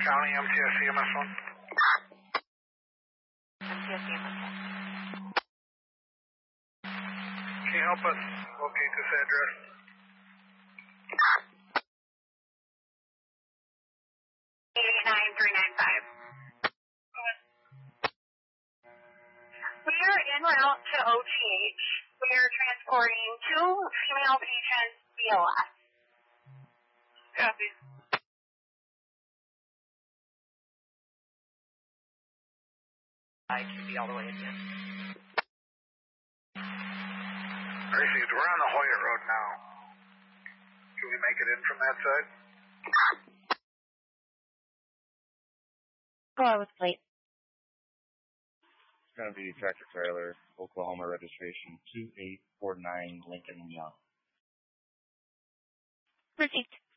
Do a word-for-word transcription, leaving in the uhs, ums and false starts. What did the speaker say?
County M T S C M S one. M T S C M S one. Can you help us locate this address? eight nine three nine five. We are en route to O T H. We are transporting two female patients B L S. Copy. I can be all the way in here. Gracie, we're on the Hoyt Road now. Can we make it in from that side? Oh, I was late. It's going to be tractor trailer, Oklahoma registration two eight four nine Lincoln Young. Received.